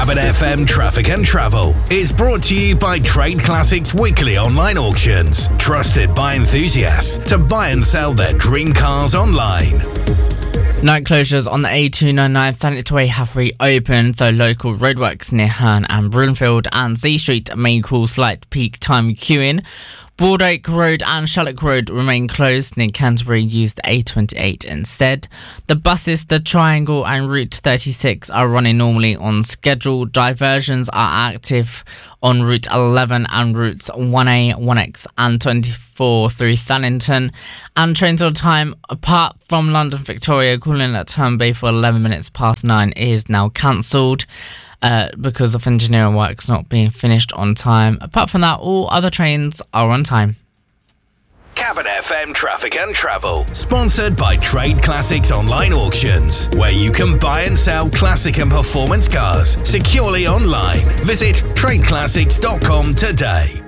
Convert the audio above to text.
Cabin FM Traffic and Travel is brought to you by Trade Classics Weekly Online Auctions, trusted by enthusiasts to buy and sell their dream cars online. Night closures on the A299 Thanet Way have reopened, though local roadworks near Herne and Broomfield and Z Street may cause slight peak time queuing. Broadacre Road and Shallock Road remain closed. Near Canterbury, use the A28 instead. The buses, the Triangle and Route 36 are running normally on schedule. Diversions are active on Route 11 and routes 1A, 1X and 24 through Thannington. And trains on time, apart from London Victoria, calling at Herne Bay for 11 minutes past 9 is now cancelled. Because of engineering works not being finished on time. Apart from that, all other trains are on time. Cabin FM Traffic and Travel, sponsored by Trade Classics Online Auctions, where you can buy and sell classic and performance cars securely online. Visit tradeclassics.com today.